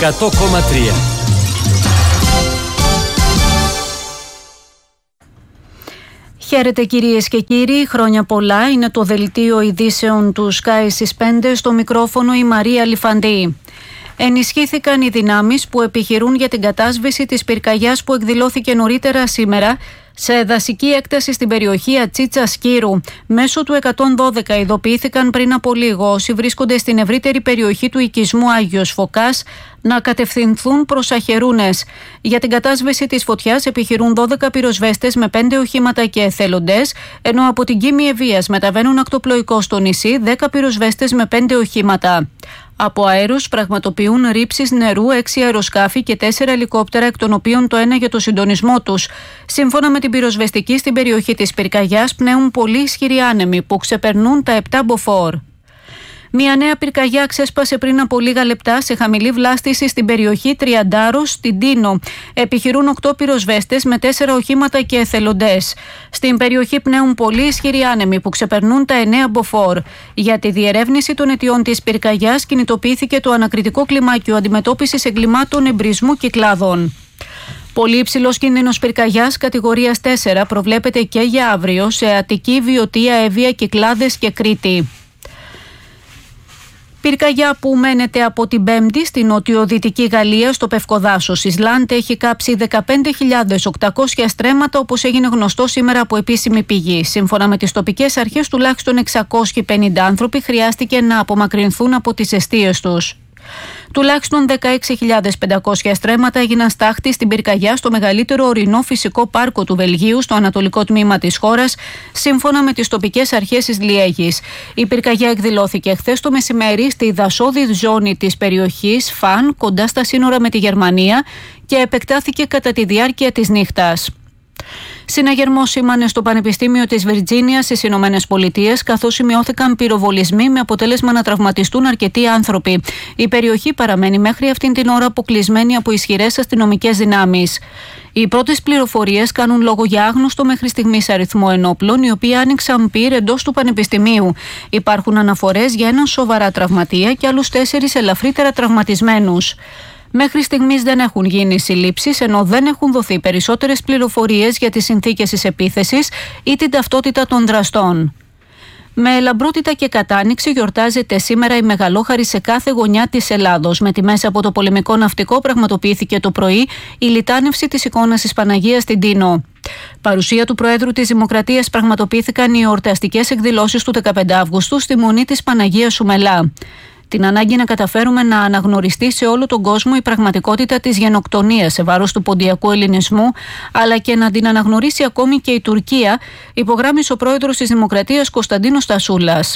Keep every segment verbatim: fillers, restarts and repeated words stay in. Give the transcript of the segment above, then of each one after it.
εκατό κόμμα τρία. Χαίρετε κυρίες και κύριοι, χρόνια πολλά. Είναι το δελτίο ειδήσεων του Sky στις πέντε, στο μικρόφωνο η Μαρία Λιφαντή. Ενισχύθηκαν οι δυνάμεις που επιχειρούν για την κατάσβεση της πυρκαγιάς που εκδηλώθηκε νωρίτερα σήμερα σε δασική έκταση στην περιοχή Ατσίτσα Σκύρου. Μέσω του εκατόν δώδεκα ειδοποιήθηκαν πριν από λίγο όσοι βρίσκονται στην ευρύτερη περιοχή του οικισμού Άγιος Φωκάς να κατευθυνθούν προς Αχερούνες. Για την κατάσβεση της φωτιάς επιχειρούν δώδεκα πυροσβέστες με πέντε οχήματα και εθελοντές, ενώ από την Κίμη Ευβοίας μεταβαίνουν ακτοπλοϊκό στο νησί δέκα πυροσβέστες με πέντε οχήματα. Από αέρους πραγματοποιούν ρήψεις νερού έξι αεροσκάφη και τέσσερα ελικόπτερα, εκ των οποίων το ένα για το συντονισμό τους. Σύμφωνα με την πυροσβεστική, στην περιοχή της πυρκαγιάς πνέουν πολύ ισχυροί άνεμοι που ξεπερνούν τα επτά μποφόρ. Μια νέα πυρκαγιά ξέσπασε πριν από λίγα λεπτά σε χαμηλή βλάστηση στην περιοχή Τριαντάρος, στην Τίνο. Επιχειρούν οκτώ πυροσβέστες με τέσσερα οχήματα και εθελοντές. Στην περιοχή πνέουν πολύ ισχυροί άνεμοι που ξεπερνούν τα εννέα μποφόρ. Για τη διερεύνηση των αιτιών της πυρκαγιάς κινητοποιήθηκε το ανακριτικό κλιμάκιο αντιμετώπισης εγκλημάτων εμπρισμού κυκλάδων. Πολύ υψηλός κίνδυνος πυρκαγιάς κατηγορίας τέσσερα προβλέπεται και για αύριο σε Αττική, Βιωτία, Εύβοια, Κυκλάδες και Κρήτη. Πυρκαγιά που μένεται από την Πέμπτη στην νοτιοδυτική Γαλλία, στο Πευκοδάσος Ισλάντ, έχει κάψει δεκαπέντε χιλιάδες οκτακόσια στρέμματα, όπως έγινε γνωστό σήμερα από επίσημη πηγή. Σύμφωνα με τις τοπικές αρχές, τουλάχιστον εξακόσιοι πενήντα άνθρωποι χρειάστηκε να απομακρυνθούν από τις εστίες τους. Τουλάχιστον δεκαέξι χιλιάδες πεντακόσια στρέμματα έγιναν στάχτη στην πυρκαγιά στο μεγαλύτερο ορεινό φυσικό πάρκο του Βελγίου, στο ανατολικό τμήμα της χώρας, σύμφωνα με τις τοπικές αρχές της Λιέγης. Η πυρκαγιά εκδηλώθηκε χθες το μεσημέρι στη δασόδη ζώνη της περιοχής Φαν, κοντά στα σύνορα με τη Γερμανία, και επεκτάθηκε κατά τη διάρκεια της νύχτας. Συναγερμό σήμανε στο Πανεπιστήμιο της Βιρτζίνιας στις Ηνωμένες Πολιτείες, καθώς σημειώθηκαν πυροβολισμοί με αποτέλεσμα να τραυματιστούν αρκετοί άνθρωποι. Η περιοχή παραμένει μέχρι αυτήν την ώρα αποκλεισμένη από ισχυρές αστυνομικές δυνάμεις. Οι πρώτες πληροφορίες κάνουν λόγο για άγνωστο μέχρι στιγμής αριθμό ενόπλων, οι οποίοι άνοιξαν πυρ εντός του Πανεπιστημίου. Υπάρχουν αναφορές για έναν σοβαρά τραυματία και άλλους τέσσερις ελαφρύτερα τραυματισμένους. Μέχρι στιγμής δεν έχουν γίνει συλλήψεις, ενώ δεν έχουν δοθεί περισσότερες πληροφορίες για τις συνθήκες της επίθεσης ή την ταυτότητα των δραστών. Με λαμπρότητα και κατάνοιξη γιορτάζεται σήμερα η Μεγαλόχαρη σε κάθε γωνιά της Ελλάδος. Με τιμές από το πολεμικό ναυτικό πραγματοποιήθηκε το πρωί η λιτάνευση της εικόνας της Παναγίας στην Τίνο. Παρουσία του Προέδρου της Δημοκρατίας πραγματοποιήθηκαν οι εορταστικές εκδηλώσεις του δεκαπέντε Αυγούστου στη Μονή της Παναγίας Σουμελά. Την ανάγκη να καταφέρουμε να αναγνωριστεί σε όλο τον κόσμο η πραγματικότητα της γενοκτονίας σε βάρος του ποντιακού ελληνισμού, αλλά και να την αναγνωρίσει ακόμη και η Τουρκία, υπογράμμισε ο πρόεδρος της Δημοκρατίας Κωνσταντίνος Τασούλας.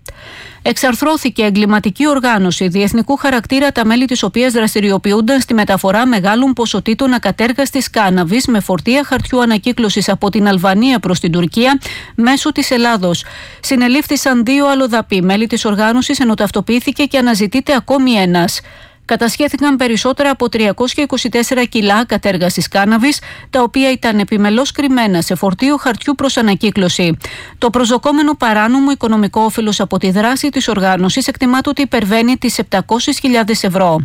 Εξαρθρώθηκε εγκληματική οργάνωση διεθνικού χαρακτήρα, τα μέλη της οποίας δραστηριοποιούνταν στη μεταφορά μεγάλων ποσοτήτων ακατέργαστης κάναβης με φορτία χαρτιού ανακύκλωσης από την Αλβανία προς την Τουρκία μέσω της Ελλάδος. Συνελήφθησαν δύο αλλοδαποί μέλη της οργάνωσης, ενώ ταυτοποιήθηκε και αναζητείται ακόμη ένας. Κατασχέθηκαν περισσότερα από τριακόσια είκοσι τέσσερα κιλά κατέργασης κάναβης, τα οποία ήταν επιμελώς κρυμμένα σε φορτίο χαρτιού προς ανακύκλωση. Το προσδοκόμενο παράνομο οικονομικό όφελος από τη δράση της οργάνωσης εκτιμάται ότι υπερβαίνει τις επτακόσιες χιλιάδες ευρώ.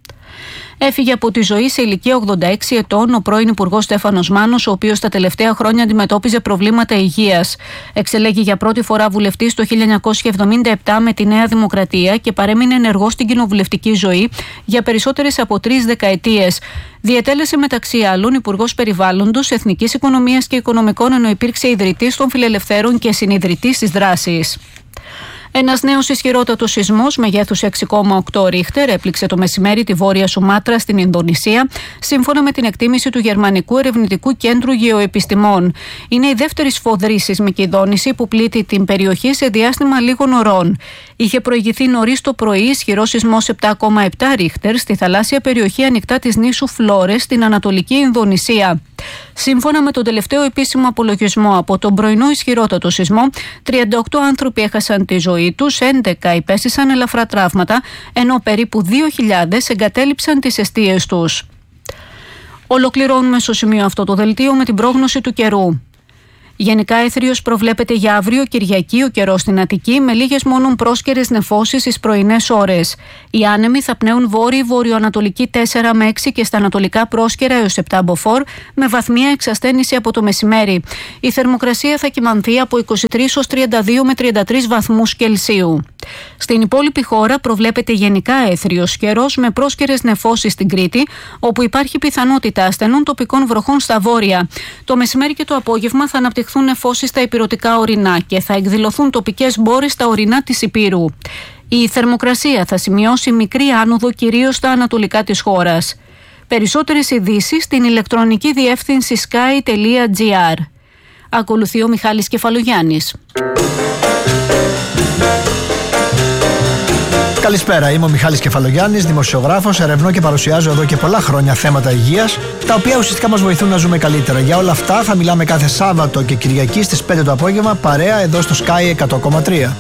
Έφυγε από τη ζωή σε ηλικία ογδόντα έξι ετών ο πρώην Υπουργός Στέφανος Μάνος, ο οποίος τα τελευταία χρόνια αντιμετώπιζε προβλήματα υγείας. Εξελέγει για πρώτη φορά βουλευτής το χίλια εννιακόσια εβδομήντα επτά με τη Νέα Δημοκρατία και παρέμεινε ενεργός στην κοινοβουλευτική ζωή για περισσότερες από τρεις δεκαετίες. Διετέλεσε μεταξύ άλλων Υπουργός Περιβάλλοντος, Εθνικής Οικονομίας και Οικονομικών, ενώ υπήρξε ιδρυτής των Φιλελευθέρων και συνιδρυτής της δράσης. Ένας νέος ισχυρότατος σεισμός μεγέθους έξι κόμμα οκτώ ρίχτερ έπληξε το μεσημέρι τη Βόρεια Σουμάτρα στην Ινδονησία, σύμφωνα με την εκτίμηση του Γερμανικού Ερευνητικού Κέντρου Γεωεπιστημών. Είναι η δεύτερη σφοδρή σεισμική δόνηση που πλήττει την περιοχή σε διάστημα λίγων ωρών. Είχε προηγηθεί νωρίς το πρωί ισχυρός σεισμός επτά κόμμα επτά ρίχτερ στη θαλάσσια περιοχή ανοιχτά της νήσου Φλόρες στην Ανατολική Ινδονησία. Σύμφωνα με τον τελευταίο επίσημο απολογισμό από τον πρωινό ισχυρότατο σεισμό, τριάντα οκτώ άνθρωποι έχασαν τη ζωή τους, έντεκα υπέστησαν ελαφρά τραύματα, ενώ περίπου δύο χιλιάδες εγκατέλειψαν τις εστίες τους. Ολοκληρώνουμε στο σημείο αυτό το δελτίο με την πρόγνωση του καιρού. Γενικά έθριος προβλέπεται για αύριο Κυριακή ο καιρός στην Αττική, με λίγες μόνο πρόσκαιρες νεφώσεις στις πρωινές ώρες. Οι άνεμοι θα πνέουν βόρειο-βορειοανατολική τέσσερα με έξι και στα ανατολικά πρόσκαιρα έως επτά μποφόρ, με βαθμία εξασθένηση από το μεσημέρι. Η θερμοκρασία θα κυμανθεί από είκοσι τρεις ως τριάντα δύο με τριάντα τρεις βαθμούς Κελσίου. Στην υπόλοιπη χώρα προβλέπεται γενικά έθριος καιρός με πρόσκαιρες νεφώσεις στην Κρήτη, όπου υπάρχει πιθανότητα ασθενών τοπικών βροχών στα βόρεια. Το μεσημέρι και το απόγευμα θα αναπτυχθούν νεφώσεις στα ηπειρωτικά ορεινά και θα εκδηλωθούν τοπικές μπόρες στα ορεινά της Ηπείρου. Η θερμοκρασία θα σημειώσει μικρή άνοδο κυρίως στα ανατολικά της χώρας. Περισσότερες ειδήσεις στην ηλεκτρονική διεύθυνση sky τελεία gr. Ακολουθεί ο Μιχάλης Κεφαλογιάννης. Καλησπέρα, είμαι ο Μιχάλης Κεφαλογιάννης, δημοσιογράφος, ερευνώ και παρουσιάζω εδώ και πολλά χρόνια θέματα υγείας, τα οποία ουσιαστικά μας βοηθούν να ζούμε καλύτερα. Για όλα αυτά θα μιλάμε κάθε Σάββατο και Κυριακή στις πέντε το απόγευμα, παρέα εδώ στο Sky εκατό κόμμα τρία.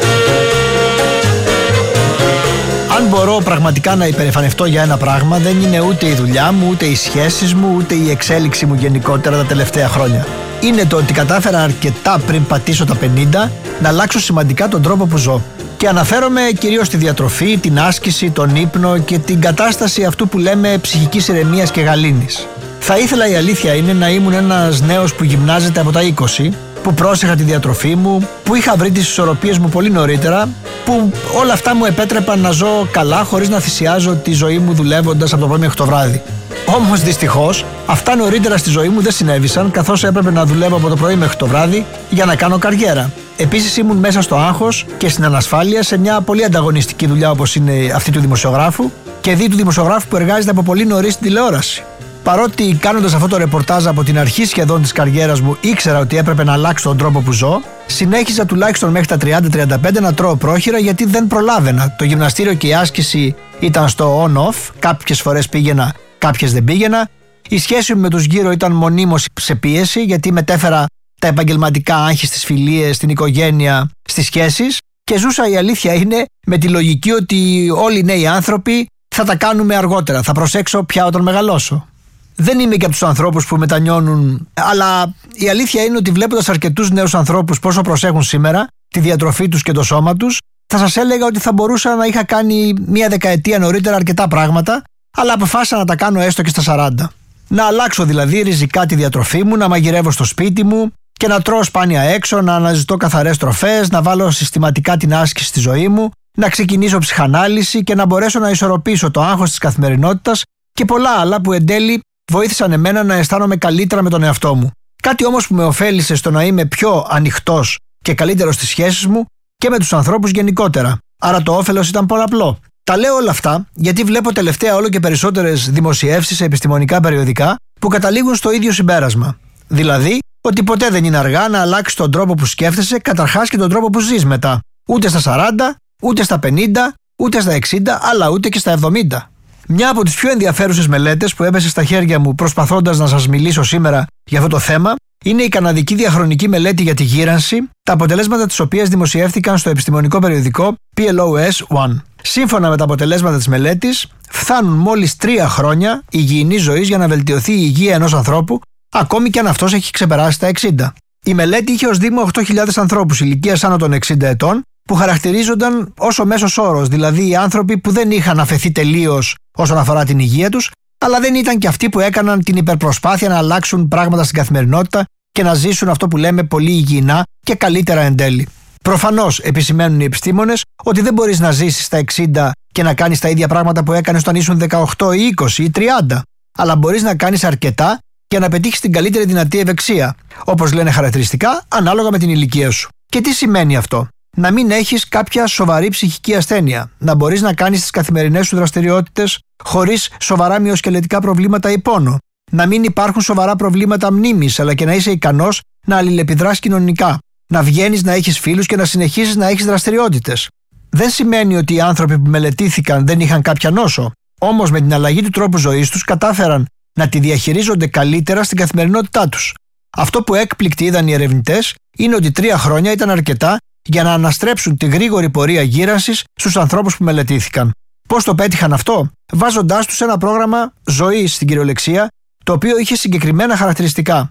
Αν μπορώ πραγματικά να υπερηφανευτώ για ένα πράγμα, δεν είναι ούτε η δουλειά μου, ούτε οι σχέσεις μου, ούτε η εξέλιξη μου γενικότερα τα τελευταία χρόνια. Είναι το ότι κατάφερα αρκετά πριν πατήσω τα πενήντα να αλλάξω σημαντικά τον τρόπο που ζω. Και αναφέρομαι κυρίως στη διατροφή, την άσκηση, τον ύπνο και την κατάσταση αυτού που λέμε ψυχικής ηρεμίας και γαλήνης. Θα ήθελα, η αλήθεια είναι, να ήμουν ένας νέος που γυμνάζεται από τα είκοσι, που πρόσεχα τη διατροφή μου, που είχα βρει τις ισορροπίες μου πολύ νωρίτερα, που όλα αυτά μου επέτρεπαν να ζω καλά χωρίς να θυσιάζω τη ζωή μου δουλεύοντας από το πρωί μέχρι το βράδυ. Όμως δυστυχώς αυτά νωρίτερα στη ζωή μου δεν συνέβησαν, καθώς έπρεπε να δουλεύω από το πρωί μέχρι το βράδυ για να κάνω καριέρα. Επίσης ήμουν μέσα στο άγχος και στην ανασφάλεια σε μια πολύ ανταγωνιστική δουλειά όπως είναι αυτή του δημοσιογράφου, και δι του δημοσιογράφου που εργάζεται από πολύ νωρίς στην τηλεόραση. Παρότι κάνοντας αυτό το ρεπορτάζ από την αρχή σχεδόν της καριέρας μου ήξερα ότι έπρεπε να αλλάξω τον τρόπο που ζω, συνέχιζα τουλάχιστον μέχρι τα τριάντα τριάντα πέντε να τρώω πρόχειρα, γιατί δεν προλάβαινα. Το γυμναστήριο και η άσκηση ήταν στο on-off, κάποιες φορές πήγαινα, κάποιες δεν πήγαινα. Η σχέση μου με τους γύρω ήταν μονίμως σε πίεση, γιατί μετέφερα τα επαγγελματικά άγχη στις φιλίες, στην οικογένεια, στις σχέσεις, και ζούσα, η αλήθεια είναι, με τη λογική ότι όλοι οι νέοι άνθρωποι θα τα κάνουμε αργότερα, θα προσέξω πια όταν μεγαλώσω. Δεν είμαι και από τους ανθρώπους που μετανιώνουν, αλλά η αλήθεια είναι ότι βλέποντας αρκετούς νέους ανθρώπους πόσο προσέχουν σήμερα τη διατροφή τους και το σώμα τους, θα σας έλεγα ότι θα μπορούσα να είχα κάνει μία δεκαετία νωρίτερα αρκετά πράγματα, αλλά αποφάσισα να τα κάνω έστω και στα σαράντα. Να αλλάξω δηλαδή ριζικά τη διατροφή μου, να μαγειρεύω στο σπίτι μου και να τρώω σπάνια έξω, να αναζητώ καθαρές τροφές, να βάλω συστηματικά την άσκηση στη ζωή μου, να ξεκινήσω ψυχανάλυση και να μπορέσω να ισορροπήσω το άγχος της καθημερινότητας και πολλά άλλα που εν τέλει βοήθησαν εμένα να αισθάνομαι καλύτερα με τον εαυτό μου. Κάτι όμως που με ωφέλισε στο να είμαι πιο ανοιχτός και καλύτερος στις σχέσεις μου και με τους ανθρώπους γενικότερα. Άρα το όφελος ήταν πολλαπλό. Τα λέω όλα αυτά γιατί βλέπω τελευταία όλο και περισσότερες δημοσιεύσεις σε επιστημονικά περιοδικά που καταλήγουν στο ίδιο συμπέρασμα. Δηλαδή, ότι ποτέ δεν είναι αργά να αλλάξει τον τρόπο που σκέφτεσαι, καταρχάς και τον τρόπο που ζεις μετά. Ούτε στα σαράντα, ούτε στα πενήντα, ούτε στα εξήντα, αλλά ούτε και στα εβδομήντα. Μια από τις πιο ενδιαφέρουσες μελέτες που έπεσε στα χέρια μου προσπαθώντας να σας μιλήσω σήμερα για αυτό το θέμα είναι η καναδική διαχρονική μελέτη για τη γύρανση, τα αποτελέσματα της οποίας δημοσιεύτηκαν στο επιστημονικό περιοδικό πι ελ ο ες ένα. Σύμφωνα με τα αποτελέσματα της μελέτης, φτάνουν μόλις τρία χρόνια υγιεινής ζωής για να βελτιωθεί η υγεία ενός ανθρώπου, ακόμη και αν αυτός έχει ξεπεράσει τα εξήντα. Η μελέτη είχε ως δείγμα οκτώ χιλιάδες ανθρώπους ηλικίας άνω των εξήντα ετών, που χαρακτηρίζονταν ως ο μέσος όρος, δηλαδή οι άνθρωποι που δεν είχαν αφαιθεί τελείως όσον αφορά την υγεία τους, αλλά δεν ήταν και αυτοί που έκαναν την υπερπροσπάθεια να αλλάξουν πράγματα στην καθημερινότητα και να ζήσουν αυτό που λέμε πολύ υγιεινά και καλύτερα εν τέλει. Προφανώς επισημαίνουν οι επιστήμονες ότι δεν μπορείς να ζήσεις στα εξήντα και να κάνεις τα ίδια πράγματα που έκανες όταν ήσουν δεκαοκτώ ή είκοσι ή τριάντα, αλλά μπορείς να κάνεις αρκετά για να πετύχεις την καλύτερη δυνατή ευεξία, όπως λένε χαρακτηριστικά, ανάλογα με την ηλικία σου. Και τι σημαίνει αυτό? Να μην έχεις κάποια σοβαρή ψυχική ασθένεια, να μπορείς να κάνεις τις καθημερινές σου δραστηριότητες χωρίς σοβαρά μυοσκελετικά προβλήματα ή πόνο, να μην υπάρχουν σοβαρά προβλήματα μνήμης, αλλά και να είσαι ικανός να αλληλεπιδράς κοινωνικά, να βγαίνεις, να έχεις φίλους και να συνεχίσεις να έχεις δραστηριότητες. Δεν σημαίνει ότι οι άνθρωποι που μελετήθηκαν δεν είχαν κάποια νόσο, όμως με την αλλαγή του τρόπου ζωής τους κατάφεραν να τη διαχειρίζονται καλύτερα στην καθημερινότητά τους. Αυτό που έκπληκτοι είδαν οι ερευνητές είναι ότι τρία χρόνια ήταν αρκετά για να αναστρέψουν τη γρήγορη πορεία γύρανσης στους ανθρώπους που μελετήθηκαν. Πώς το πέτυχαν αυτό? Βάζοντάς τους ένα πρόγραμμα ζωής στην κυριολεξία, το οποίο είχε συγκεκριμένα χαρακτηριστικά.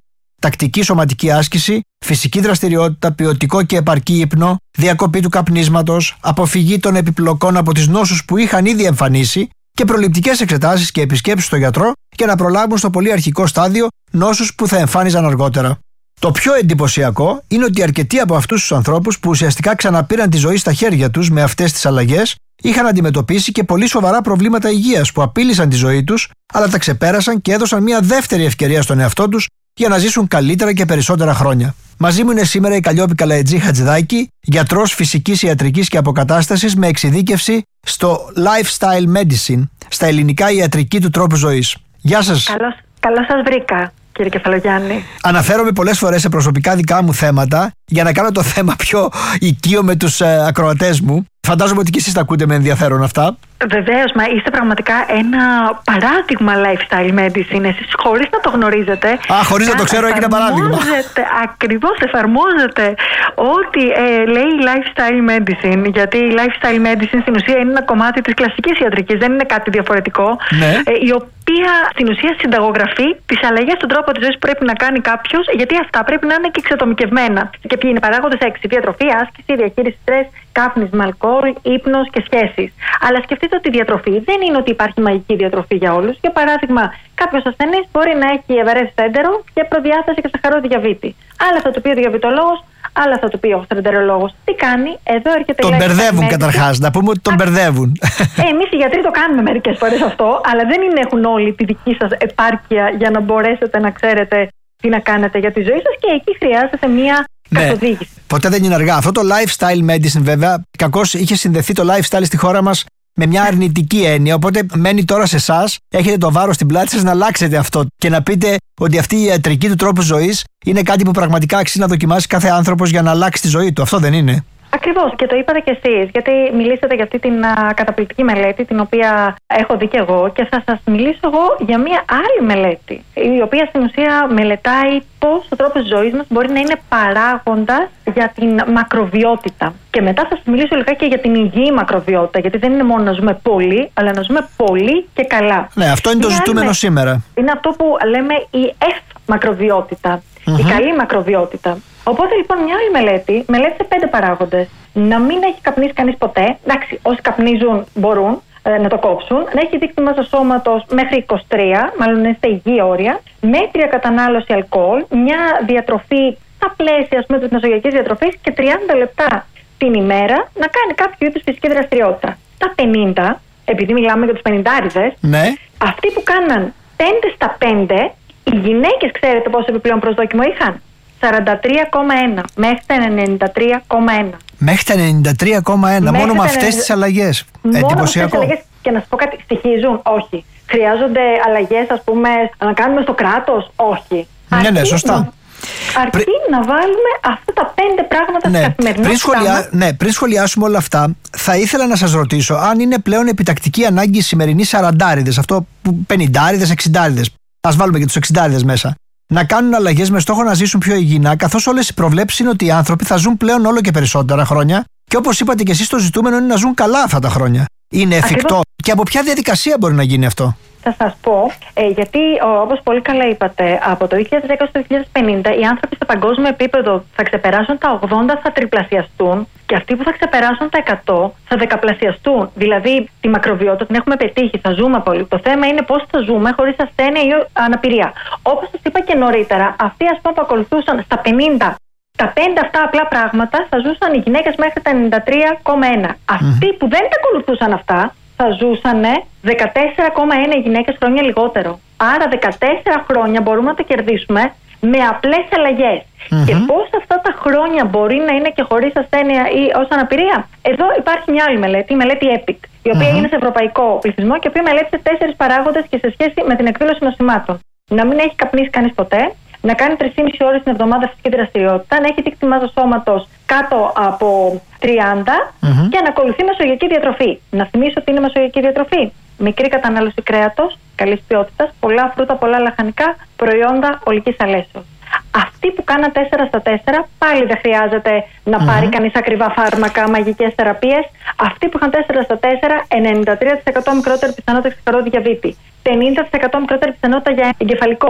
τακτική σωματική άσκηση, φυσική δραστηριότητα, ποιοτικό και επαρκή ύπνο, διακοπή του καπνίσματος, αποφυγή των επιπλοκών από τις νόσους που είχαν ήδη εμφανίσει και προληπτικές εξετάσεις και επισκέψεις στο γιατρό για να προλάβουν στο πολύ αρχικό στάδιο νόσους που θα εμφάνιζαν αργότερα. Το πιο εντυπωσιακό είναι ότι αρκετοί από αυτούς τους ανθρώπους που ουσιαστικά ξαναπήραν τη ζωή στα χέρια τους με αυτές τις αλλαγές είχαν αντιμετωπίσει και πολύ σοβαρά προβλήματα υγείας που απείλησαν τη ζωή τους, αλλά τα ξεπέρασαν και έδωσαν μια δεύτερη ευκαιρία στον εαυτό τους για να ζήσουν καλύτερα και περισσότερα χρόνια. Μαζί μου είναι σήμερα η Καλλιόπη Καλαετζή Χατζηδάκη, γιατρός φυσικής ιατρικής και αποκατάστασης με εξειδίκευση στο lifestyle medicine, στα ελληνικά ιατρική του τρόπου ζωής. Γεια σας. Καλώς, καλώς σας βρήκα, κύριε Κεφαλογιάννη. Αναφέρομαι πολλές φορές σε προσωπικά δικά μου θέματα για να κάνω το θέμα πιο οικείο με τους ε, ακροατές μου. Φαντάζομαι ότι και εσείς τα ακούτε με ενδιαφέρον αυτά. Βεβαίως, μα είστε πραγματικά ένα παράδειγμα lifestyle medicine. Εσείς χωρίς να το γνωρίζετε. Α, χωρίς να το ξέρω, έγινε παράδειγμα. Ακριβώς, εφαρμόζετε ό,τι ε, λέει lifestyle medicine. Γιατί η lifestyle medicine στην ουσία είναι ένα κομμάτι της κλασικής ιατρικής, δεν είναι κάτι διαφορετικό. Ναι. Ε, η οποία στην ουσία συνταγογραφεί τις αλλαγές στον τρόπο της ζωής που πρέπει να κάνει κάποιος, γιατί αυτά πρέπει να είναι και εξατομικευμένα. Και ποιοι είναι οι παράγοντες έξι: διατροφή, άσκηση, διαχείριση στρες, κάπνισμα, αλκοόλ, ύπνος και σχέσεις. Αλλά σκεφτείτε ότι η διατροφή δεν είναι ότι υπάρχει μαγική διατροφή για όλους. Για παράδειγμα, κάποιος ασθενής μπορεί να έχει ευαρέθητο έντερο και προδιάθεση και σαχαρό διαβήτη. Άλλα θα του πει ο διαβητολόγος, άλλα θα του πει ο γαστροεντερολόγος. Τι κάνει, εδώ έρχεται η. Τον μπερδεύουν καταρχάς, να πούμε ότι τον μπερδεύουν. Ε, εμείς οι γιατροί το κάνουμε μερικές φορές αυτό, αλλά δεν είναι, έχουν όλοι τη δική σας επάρκεια για να μπορέσετε να ξέρετε τι να κάνετε για τη ζωή σας, και εκεί χρειάζεται μία. Ναι, ποτέ δεν είναι αργά. Αυτό το lifestyle medicine, βέβαια, κακώς είχε συνδεθεί το lifestyle στη χώρα μας με μια αρνητική έννοια. Οπότε μένει τώρα σε εσάς, έχετε το βάρος στην πλάτη σας να αλλάξετε αυτό και να πείτε ότι αυτή η ιατρική του τρόπου ζωής είναι κάτι που πραγματικά αξίζει να δοκιμάσει κάθε άνθρωπος για να αλλάξει τη ζωή του. Αυτό δεν είναι? Ακριβώς, και το είπατε κι εσείς, γιατί μιλήσατε για αυτή την α, καταπληκτική μελέτη, την οποία έχω δει κι εγώ, και θα σας μιλήσω εγώ για μια άλλη μελέτη, η οποία στην ουσία μελετάει πώς ο τρόπος ζωής μας μπορεί να είναι παράγοντας για την μακροβιότητα. Και μετά θα σας μιλήσω λιγάκι για την υγιή μακροβιότητα, γιατί δεν είναι μόνο να ζούμε πολύ, αλλά να ζούμε πολύ και καλά. Ναι, αυτό είναι το μια ζητούμενο άλλη... σήμερα. Είναι αυτό που λέμε η F-μακροβιότητα, mm-hmm. η καλή μακροβιότητα. Οπότε λοιπόν μια άλλη μελέτη μελέτησε πέντε παράγοντες. Να μην έχει καπνίσει κανείς ποτέ. Εντάξει, όσοι καπνίζουν μπορούν ε, να το κόψουν. Να έχει δείκτη μάζας σώματος μέχρι είκοσι τρία, μάλλον είναι στα υγιή όρια. Μέτρια κατανάλωση αλκοόλ. Μια διατροφή στα πλαίσια, ας πούμε, της νοσογειακής διατροφής και τριάντα λεπτά την ημέρα να κάνει κάποιο είδους φυσική δραστηριότητα. Τα πενήντα, επειδή μιλάμε για τους πενηντάριδες, ναι. αυτοί που κάναν πέντε στα πέντε, οι γυναίκες, ξέρετε πόσο επιπλέον προσδόκιμο είχαν? σαράντα τρία κόμμα ένα μέχρι τα ενενήντα τρία κόμμα ένα. Μέχρι τα ενενήντα τρία κόμμα ένα, μόνο με αυτές τις αλλαγές. Εντυπωσιακό. Και να σας πω κάτι, στοιχίζουν? Όχι. Χρειάζονται αλλαγές, ας πούμε, να κάνουμε στο κράτος? Όχι. Ναι, ναι, σωστά. Αρκεί Πρι... να βάλουμε αυτά τα πέντε πράγματα ναι. στην καθημερινότητά πριν, σχολιά... μας. ναι, πριν σχολιάσουμε όλα αυτά, θα ήθελα να σας ρωτήσω αν είναι πλέον επιτακτική ανάγκη οι σημερινοί σαραντάριδες, αυτό που πενηντάριδες, εξιντάριδες, ας βάλουμε και τους εξιντάριδες μέσα, να κάνουν αλλαγές με στόχο να ζήσουν πιο υγιεινά, καθώς όλες οι προβλέψεις είναι ότι οι άνθρωποι θα ζουν πλέον όλο και περισσότερα χρόνια και όπως είπατε και εσείς, το ζητούμενο είναι να ζουν καλά αυτά τα χρόνια. Είναι εφικτό? Ακριβώς. Και από ποια διαδικασία μπορεί να γίνει αυτό? Θα σας πω, ε, γιατί όπως πολύ καλά είπατε, από το δύο χιλιάδες δέκα στο δύο χιλιάδες πενήντα οι άνθρωποι στο παγκόσμιο επίπεδο θα ξεπεράσουν τα ογδόντα, θα τριπλασιαστούν, και αυτοί που θα ξεπεράσουν τα εκατό θα δεκαπλασιαστούν. Δηλαδή τη μακροβιότητα την έχουμε πετύχει, θα ζούμε πολύ. Το θέμα είναι πώς θα ζούμε χωρίς ασθένεια ή αναπηρία. Όπως σας είπα και νωρίτερα, αυτοί, ας πούμε, που ακολουθούσαν στα πενήντα τα πέντε αυτά απλά πράγματα, θα ζούσαν οι γυναίκες μέχρι τα ενενήντα τρία κόμμα ένα. Mm. Αυτοί που δεν τα ακολουθούσαν αυτά θα ζούσαν δεκατέσσερα κόμμα ένα οι γυναίκες χρόνια λιγότερο. Άρα δεκατέσσερα χρόνια μπορούμε να τα κερδίσουμε με απλές αλλαγές. Mm-hmm. Και πώς αυτά τα χρόνια μπορεί να είναι και χωρίς ασθένεια ή ως αναπηρία? Εδώ υπάρχει μια άλλη μελέτη, η μελέτη EPIC, η οποία mm-hmm. είναι σε ευρωπαϊκό πληθυσμό και η οποία μελέτησε τέσσερις παράγοντες και σε σχέση με την εκδήλωση νοσημάτων. Να μην έχει καπνίσει κανείς ποτέ, να κάνει τρεις και μισή ώρες την εβδομάδα φυσική δραστηριότητα, να έχει δείκτη μάζας σώματος κάτω από τριάντα mm-hmm. και να ακολουθεί μεσογειακή διατροφή. Να θυμίσω ότι είναι μεσογειακή διατροφή. Μικρή κατανάλωση κρέατος, καλής ποιότητας, πολλά φρούτα, πολλά λαχανικά, προϊόντα ολικής αλέσεως. Αυτοί που κάναν τέσσερα στα τέσσερα, πάλι δεν χρειάζεται να mm-hmm. πάρει κανείς ακριβά φάρμακα, μαγικές θεραπείες. Αυτοί που είχαν τέσσερα στα τέσσερα, ενενήντα τρία τοις εκατό μικρότερη πιθανότητα για σαχαρό διαβήτη, πενήντα τοις εκατό μικρότερη πιθανότητα για εγκεφαλικό,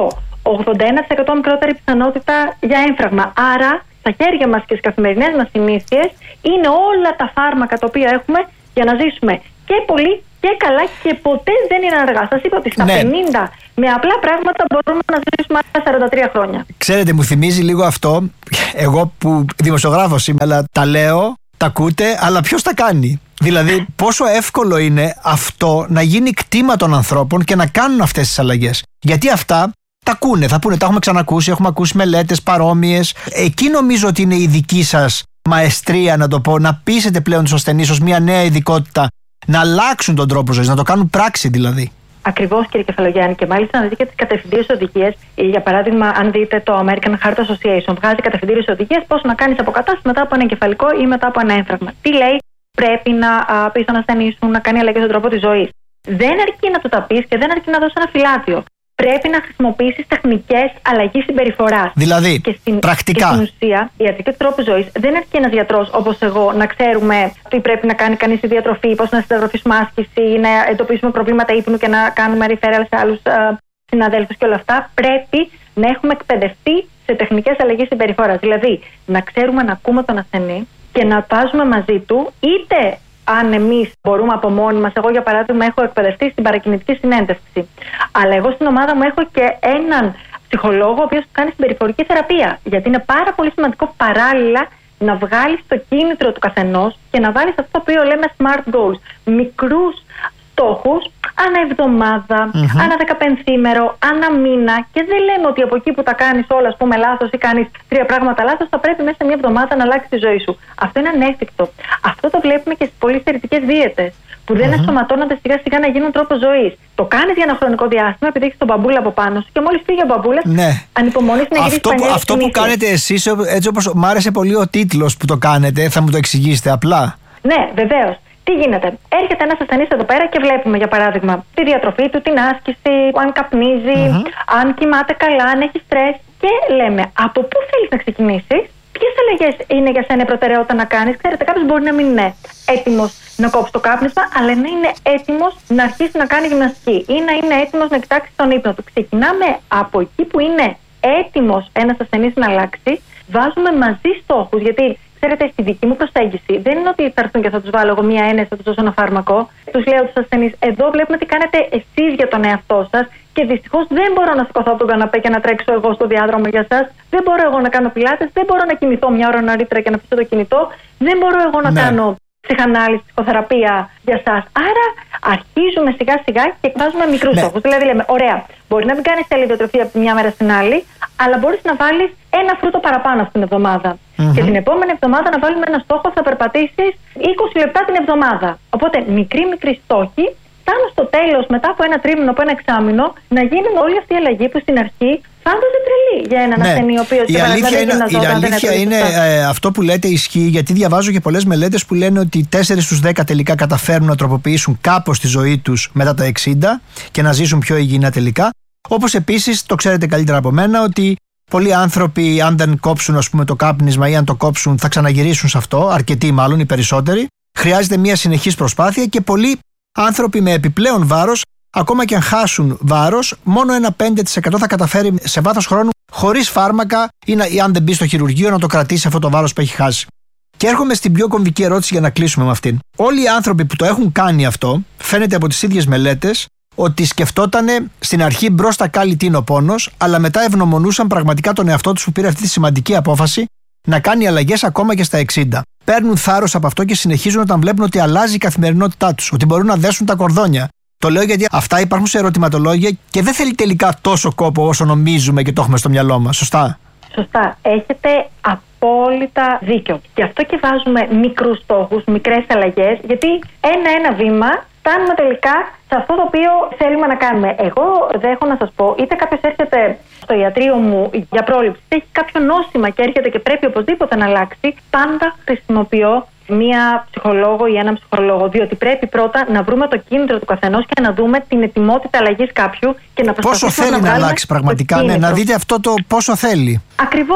ογδόντα ένα τοις εκατό μικρότερη πιθανότητα για έμφραγμα. Άρα, στα χέρια μας και στις καθημερινές μας συνήθειες είναι όλα τα φάρμακα τα οποία έχουμε για να ζήσουμε και πολύ και καλά και ποτέ δεν είναι αργά. Σας είπα ότι στα ναι. πενήντα με απλά πράγματα μπορούμε να ζήσουμε σαράντα τρία χρόνια. Ξέρετε, μου θυμίζει λίγο αυτό, εγώ που δημοσιογράφος είμαι, αλλά τα λέω, τα ακούτε, αλλά ποιος τα κάνει? Δηλαδή, πόσο εύκολο είναι αυτό να γίνει κτήμα των ανθρώπων και να κάνουν αυτές τις αλλαγές. Γιατί αυτά τα ακούνε, θα πούνε, τα έχουμε ξανακούσει, έχουμε ακούσει μελέτες παρόμοιες. Εκεί νομίζω ότι είναι η δική σας μαεστρία, να το πω, να πείσετε πλέον τους ασθενείς ως μια νέα ειδικότητα, να αλλάξουν τον τρόπο ζωής, να το κάνουν πράξη δηλαδή. Ακριβώς, κύριε Κεφαλογιάννη, και μάλιστα να δείτε τις κατευθυντήριες οδηγίες. Για παράδειγμα, αν δείτε το American Heart Association, βγάζει κατευθυντήριες οδηγίες πώς να κάνεις αποκατάσταση μετά από ένα εγκεφαλικό ή μετά από ένα έμφραγμα. Τι λέει? Πρέπει να πει στον ασθενή σου να κάνει αλλαγές στον τρόπο της ζωής. Δεν αρκεί να του τα πεις και δεν αρκεί να δώσεις ένα φυλάδιο. Πρέπει να χρησιμοποιήσεις τεχνικές αλλαγής συμπεριφοράς. Δηλαδή, και στην, πρακτικά. Και στην ουσία, η ιατρική του τρόπου ζωής δεν αρκεί ένας γιατρός όπως εγώ να ξέρουμε τι πρέπει να κάνει κανείς στη διατροφή, πώς να συνταγραφήσουμε άσκηση, να εντοπίσουμε προβλήματα ύπνου και να κάνουμε referral σε άλλους uh, συναδέλφους και όλα αυτά. Πρέπει να έχουμε εκπαιδευτεί σε τεχνικές αλλαγές συμπεριφοράς. Δηλαδή, να ξέρουμε να ακούμε τον ασθενή και να βάζουμε μαζί του, είτε αν εμείς μπορούμε από μόνοι μας. Εγώ, για παράδειγμα, έχω εκπαιδευτεί στην παρακινητική συνέντευξη. Αλλά εγώ στην ομάδα μου έχω και έναν ψυχολόγο, ο οποίος κάνει συμπεριφορική θεραπεία. Γιατί είναι πάρα πολύ σημαντικό παράλληλα να βγάλεις το κίνητρο του καθενός και να βάλεις αυτό το οποίο λέμε smart goals. Μικρούς στόχους ανά εβδομάδα, mm-hmm. ανά δεκαπενθήμερο, ανά μήνα. Και δεν λέμε ότι από εκεί που τα κάνεις όλα, ας πούμε, λάθος ή κάνεις τρία πράγματα λάθος, θα πρέπει μέσα σε μια εβδομάδα να αλλάξει τη ζωή σου. Αυτό είναι ανέφικτο. Αυτό το βλέπουμε και στις πολύ στερετικές δίαιτες, που δεν mm-hmm. ενσωματώνονται σιγά σιγά να γίνουν τρόπος ζωής. Το κάνεις για ένα χρονικό διάστημα, επειδή έχεις τον μπαμπούλα από πάνω σου και μόλις φύγει ο μπαμπούλας, ναι. ανυπομονείς να γυρίσεις πανιές. Αυτό που κάνετε εσείς, έτσι όπως μ' άρεσε πολύ ο τίτλος που το κάνετε, θα μου το εξηγήσετε απλά? Ναι, βεβαίως. Τι γίνεται? Έρχεται ένας ασθενής εδώ πέρα και βλέπουμε, για παράδειγμα, τη διατροφή του, την άσκηση, αν καπνίζει, mm-hmm. αν κοιμάται καλά, αν έχει στρες. Και λέμε, από πού θέλεις να ξεκινήσεις, ποιες αλλαγές είναι για σένα προτεραιότητα να κάνεις. Ξέρετε, κάποιος μπορεί να μην είναι έτοιμος να κόψει το κάπνισμα, αλλά να είναι έτοιμος να αρχίσει να κάνει γυμναστική ή να είναι έτοιμος να κοιτάξει τον ύπνο του. Ξεκινάμε από εκεί που είναι έτοιμος ένας ασθενής να αλλάξει, βάζουμε μαζί στόχους, γιατί. Ξέρετε, στη δική μου προσέγγιση δεν είναι ότι θα έρθουν και θα τους βάλω εγώ μία ένεση, θα τους δώσω ένα φάρμακο. Τους λέω στους ασθενείς, εδώ βλέπουμε τι κάνετε εσείς για τον εαυτό σας και δυστυχώς δεν μπορώ να σηκωθώ από τον καναπέ και να τρέξω εγώ στο διάδρομο για σας. Δεν μπορώ εγώ να κάνω πιλάτες, δεν μπορώ να κοιμηθώ μια ώρα νωρίτερα και να αφήσω το κινητό. Δεν μπορώ εγώ να ναι. κάνω ψυχανάλυση, ψυχοθεραπεία για σας. Άρα αρχίζουμε σιγά σιγά και βάζουμε μικρούς ναι. στόχους. Δηλαδή λέμε, ωραία, μπορεί να μην κάνεις τέλεια διατροφή από τη μια μέρα στην άλλη, αλλά μπορείς να βάλεις ένα φρούτο παραπάνω στην εβδομάδα. Mm-hmm. Και την επόμενη εβδομάδα να βάλουμε ένα στόχο, θα περπατήσεις είκοσι λεπτά την εβδομάδα. Οπότε μικροί μικροί στόχοι, φτάνω στο τέλος μετά από ένα τρίμηνο, από ένα εξάμηνο, να γίνουν όλη αυτή η αλλαγή που στην αρχή φάνταζε τρελή για έναν ναι. ασθενή ο οποίος η αλήθεια είναι, η αλήθεια είναι ε, αυτό που λέτε ισχύει, γιατί διαβάζω και πολλές μελέτες που λένε ότι τέσσερα στους δέκα τελικά καταφέρνουν να τροποποιήσουν κάπως τη ζωή τους μετά τα εξήντα και να ζήσουν πιο υγιεινά τελικά. Όπως επίσης το ξέρετε καλύτερα από μένα ότι πολλοί άνθρωποι, αν δεν κόψουν ας πούμε, το κάπνισμα ή αν το κόψουν, θα ξαναγυρίσουν σε αυτό, αρκετοί μάλλον, οι περισσότεροι. Χρειάζεται μια συνεχής προσπάθεια και πολλοί άνθρωποι με επιπλέον βάρος, ακόμα και αν χάσουν βάρος, μόνο ένα πέντε τοις εκατό θα καταφέρει σε βάθος χρόνου, χωρίς φάρμακα ή, να, ή αν δεν μπει στο χειρουργείο, να το κρατήσει αυτό το βάρος που έχει χάσει. Και έρχομαι στην πιο κομβική ερώτηση για να κλείσουμε με αυτήν. Όλοι οι άνθρωποι που το έχουν κάνει αυτό, φαίνεται από τις ίδιες μελέτες, ότι σκεφτότανε στην αρχή μπρος τα κάλλη τι είναι ο πόνος, αλλά μετά ευγνωμονούσαν πραγματικά τον εαυτό τους που πήρε αυτή τη σημαντική απόφαση να κάνει αλλαγές ακόμα και στα εξήντα. Παίρνουν θάρρος από αυτό και συνεχίζουν όταν βλέπουν ότι αλλάζει η καθημερινότητά τους, ότι μπορούν να δέσουν τα κορδόνια. Το λέω γιατί αυτά υπάρχουν σε ερωτηματολόγια και δεν θέλει τελικά τόσο κόπο όσο νομίζουμε και το έχουμε στο μυαλό μας. Σωστά. Σωστά. Έχετε απόλυτα δίκιο. Γι' αυτό και βάζουμε μικρούς στόχους, μικρές αλλαγές, γιατί ένα-ένα βήμα φτάνουμε τελικά σε αυτό το οποίο θέλουμε να κάνουμε. Εγώ δεν έχω να σας πω, είτε κάποιος έρχεται στο ιατρείο μου για πρόληψη, είτε έχει κάποιο νόσημα και έρχεται και πρέπει οπωσδήποτε να αλλάξει, πάντα χρησιμοποιώ μία ψυχολόγο ή έναν ψυχολόγο. Διότι πρέπει πρώτα να βρούμε το κίνητρο του καθενός και να δούμε την ετοιμότητα αλλαγής κάποιου και να προσπαθήσουμε πόσο θέλει να, να αλλάξει πραγματικά, ναι, να δείτε αυτό το πόσο θέλει. Ακριβώς.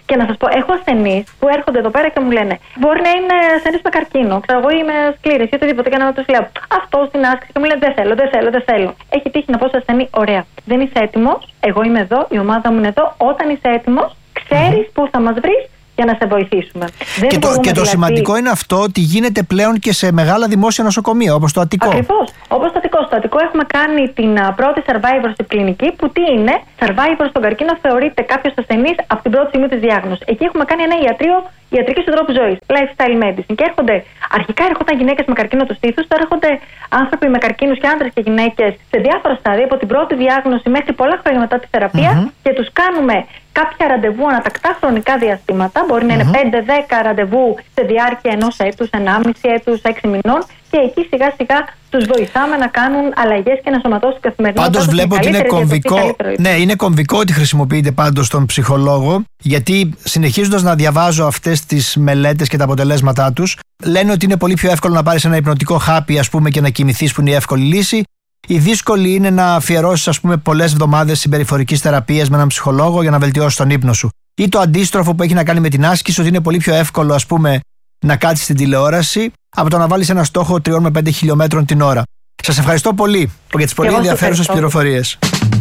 Και να σας πω, έχω ασθενείς που έρχονται εδώ πέρα και μου λένε: μπορεί να είναι ασθενής με καρκίνο, ξέρω εγώ, είμαι σκλήρης ή οτιδήποτε. Και να τους λέω αυτό στην άσκηση και μου λένε: δεν θέλω, δεν θέλω, δεν θέλω. Έχει τύχει να πω σε ασθενή: ωραία, δεν είσαι έτοιμος, εγώ είμαι εδώ, η ομάδα μου είναι εδώ. Όταν είσαι έτοιμος, ξέρεις mm-hmm. πού θα μας βρεις για να σε βοηθήσουμε. Δεν και το, και το δηλαδή... σημαντικό είναι αυτό ότι γίνεται πλέον και σε μεγάλα δημόσια νοσοκομεία, όπως το Αττικό. Ακριβώς. Όπως το Αττικό. Στο Αττικό έχουμε κάνει την uh, πρώτη survivor στην κλινική, που τι είναι, survivor στον καρκίνο θεωρείται κάποιος ασθενής από την πρώτη στιγμή της διάγνωσης. Εκεί έχουμε κάνει ένα ιατρείο ιατρική του τρόπου ζωής, lifestyle medicine. Και έρχονται, αρχικά έρχονταν γυναίκες με καρκίνο του στήθους, τώρα έρχονται άνθρωποι με καρκίνους και άντρες και γυναίκες σε διάφορα στάδια, από την πρώτη διάγνωση μέχρι πολλά χρόνια μετά τη θεραπεία, mm-hmm. και τους κάνουμε κάποια ραντεβού ανατακτά χρονικά διαστήματα. Μπορεί να είναι mm-hmm. πέντε δέκα ραντεβού σε διάρκεια ενός έτους, ενάμιση έτους, έξι μηνών. Και εκεί σιγά σιγά τους βοηθάμε να κάνουν αλλαγές και να σωματώσουν καθημερινά. Πάντως βλέπω ότι είναι κομβικό, ναι, είναι κομβικό ότι χρησιμοποιείται πάντως τον ψυχολόγο, γιατί συνεχίζοντας να διαβάζω αυτές τις μελέτες και τα αποτελέσματά τους, λένε ότι είναι πολύ πιο εύκολο να πάρεις ένα υπνοτικό χάπι, ας πούμε, και να κοιμηθείς, που είναι η εύκολη λύση. Η δύσκολη είναι να αφιερώσεις, ας πούμε, πολλές εβδομάδες συμπεριφορικής θεραπείας με έναν ψυχολόγο για να βελτιώσεις τον ύπνο σου. Ή το αντίστροφο που έχει να κάνει με την άσκηση, ότι είναι πολύ πιο εύκολο, ας πούμε, να κάτσεις στην τηλεόραση από το να βάλεις ένα στόχο τριών με πέντε χιλιόμετρων την ώρα. Σας ευχαριστώ πολύ για τις πολύ ενδιαφέρουσες πληροφορίες.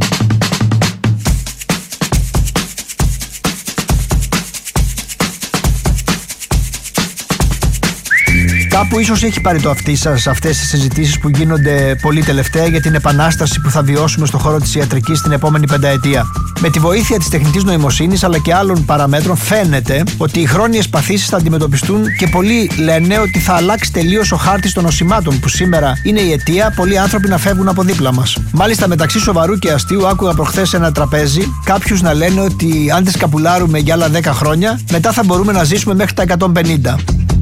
Κάπου ίσως έχει πάρει το αυτί σας αυτές τις συζητήσεις που γίνονται πολύ τελευταία για την επανάσταση που θα βιώσουμε στον χώρο της ιατρικής την επόμενη πενταετία. Με τη βοήθεια της τεχνητής νοημοσύνης αλλά και άλλων παραμέτρων φαίνεται ότι οι χρόνιες παθήσεις θα αντιμετωπιστούν και πολλοί λένε ότι θα αλλάξει τελείως ο χάρτης των νοσημάτων που σήμερα είναι η αιτία πολλοί άνθρωποι να φεύγουν από δίπλα μας. Μάλιστα, μεταξύ σοβαρού και αστείου, άκουγα προχθές σε ένα τραπέζι κάποιους να λένε ότι αν δεν σκαπουλάρουμε για άλλα δέκα χρόνια, μετά θα μπορούμε να ζήσουμε μέχρι τα εκατόν πενήντα.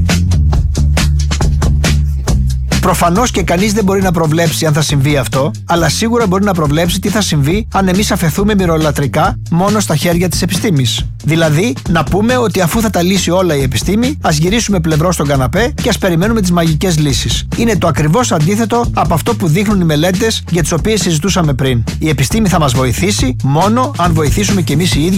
Προφανώς και κανείς δεν μπορεί να προβλέψει αν θα συμβεί αυτό, αλλά σίγουρα μπορεί να προβλέψει τι θα συμβεί αν εμείς αφαιθούμε μυρολατρικά μόνο στα χέρια της επιστήμης. Δηλαδή, να πούμε ότι αφού θα τα λύσει όλα η επιστήμη, ας γυρίσουμε πλευρό στον καναπέ και ας περιμένουμε τις μαγικές λύσεις. Είναι το ακριβώς αντίθετο από αυτό που δείχνουν οι μελέτες για τις οποίες συζητούσαμε πριν. Η επιστήμη θα μας βοηθήσει μόνο αν βοηθήσουμε κι εμείς οι ίδιοι